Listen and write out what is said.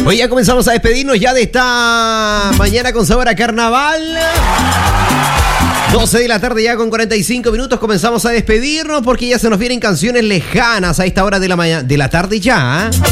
Hoy ya comenzamos a despedirnos ya de esta mañana con sabor a carnaval. 12 de la tarde ya con 45 minutos comenzamos a despedirnos porque ya se nos vienen canciones lejanas a esta hora de la tarde ya.